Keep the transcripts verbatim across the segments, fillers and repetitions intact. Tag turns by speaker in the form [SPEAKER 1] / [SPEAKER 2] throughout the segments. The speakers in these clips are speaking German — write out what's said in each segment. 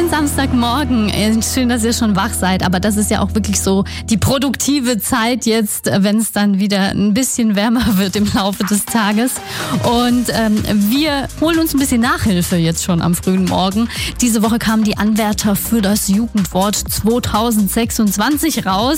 [SPEAKER 1] Schönen Samstagmorgen. Schön, dass ihr schon wach seid. Aber das ist ja auch wirklich so die produktive Zeit jetzt, wenn es dann wieder ein bisschen wärmer wird im Laufe des Tages. Und ähm, wir holen uns ein bisschen Nachhilfe jetzt schon am frühen Morgen. Diese Woche kamen die Anwärter für das Jugendwort zweitausendsechsundzwanzig raus.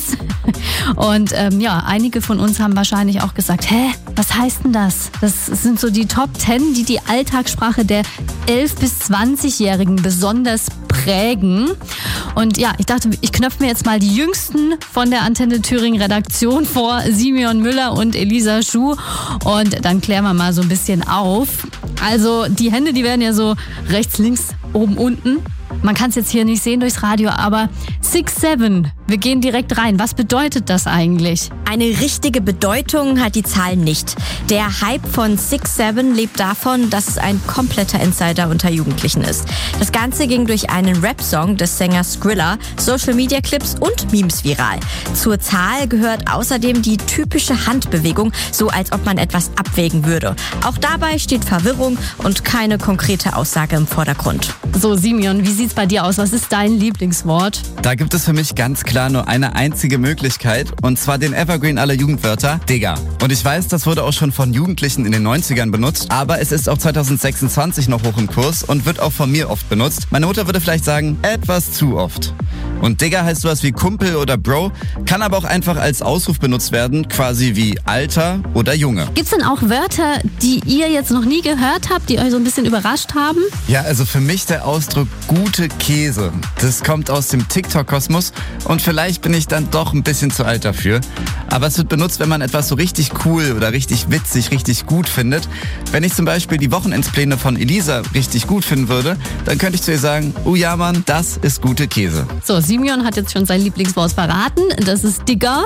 [SPEAKER 1] Und ähm, ja, einige von uns haben wahrscheinlich auch gesagt, hä, was heißt denn das? Das sind so die Top Ten, die die Alltagssprache der elf- bis zwanzigjährigen besonders prägen. Und ja, ich dachte, ich knöpfe mir jetzt mal die Jüngsten von der Antenne Thüringen Redaktion vor, Simeon Müller und Elisa Schuh. Und dann klären wir mal so ein bisschen auf. Also die Hände, die werden ja so rechts, links, oben, unten. Man kann es jetzt hier nicht sehen durchs Radio, aber six seven, wir gehen direkt rein. Was bedeutet das eigentlich?
[SPEAKER 2] Eine richtige Bedeutung hat die Zahl nicht. Der Hype von six seven lebt davon, dass es ein kompletter Insider unter Jugendlichen ist. Das Ganze ging durch einen Rap-Song des Sängers Skrilla, Social-Media-Clips und Memes viral. Zur Zahl gehört außerdem die typische Handbewegung, so als ob man etwas abwägen würde. Auch dabei steht Verwirrung und keine konkrete Aussage im Vordergrund.
[SPEAKER 1] So, Simeon, wie sieht's bei dir aus? Was ist dein Lieblingswort?
[SPEAKER 3] Da gibt es für mich ganz klar nur eine einzige Möglichkeit, und zwar den Evergreen aller Jugendwörter, Digga. Und ich weiß, das wurde auch schon von Jugendlichen in den neunzigern benutzt, aber es ist auch zweitausendsechsundzwanzig noch hoch im Kurs und wird auch von mir oft benutzt. Meine Mutter würde vielleicht sagen, etwas zu oft. Und Digga heißt sowas wie Kumpel oder Bro, kann aber auch einfach als Ausruf benutzt werden, quasi wie Alter oder Junge.
[SPEAKER 1] Gibt's denn auch Wörter, die ihr jetzt noch nie gehört habt, die euch so ein bisschen überrascht haben?
[SPEAKER 3] Ja, also für mich der Ausdruck gute Käse. Das kommt aus dem TikTok-Kosmos und vielleicht bin ich dann doch ein bisschen zu alt dafür. Aber es wird benutzt, wenn man etwas so richtig cool oder richtig witzig, richtig gut findet. Wenn ich zum Beispiel die Wochenendspläne von Elisa richtig gut finden würde, dann könnte ich zu ihr sagen, oh ja Mann, das ist gute Käse.
[SPEAKER 1] So, Simeon hat jetzt schon sein Lieblingswort verraten. Das ist Digga.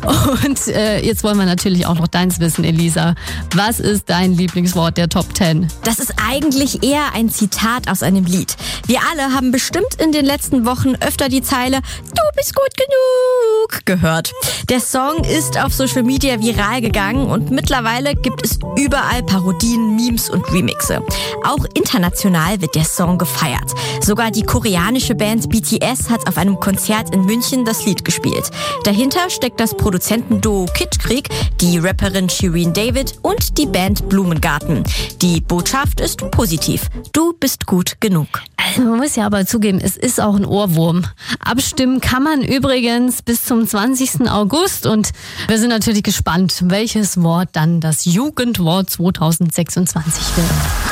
[SPEAKER 1] Und äh, jetzt wollen wir natürlich auch noch deins wissen, Elisa. Was ist dein Lieblingswort der Top Ten?
[SPEAKER 2] Das ist eigentlich eher ein Zitat aus einem Lied. Wir alle haben bestimmt in den letzten Wochen öfter die Zeile "Du bist gut genug" gehört. Der Song ist auf Social Media viral gegangen und mittlerweile gibt es überall Parodien, Memes und Remixe. Auch international wird der Song gefeiert. Sogar die koreanische Band B T S hat auf einem Konzert in München das Lied gespielt. Dahinter steckt das Produzentenduo Kid Creek, die Rapperin Shirin David und die Band Blumengarten. Die Botschaft ist positiv. Du bist gut genug.
[SPEAKER 1] Also man muss ja aber zugeben, es ist auch ein Ohrwurm. Abstimmen kann man übrigens bis zum zwanzigsten August und wir sind natürlich gespannt, welches Wort dann das Jugendwort zweitausendsechsundzwanzig wird.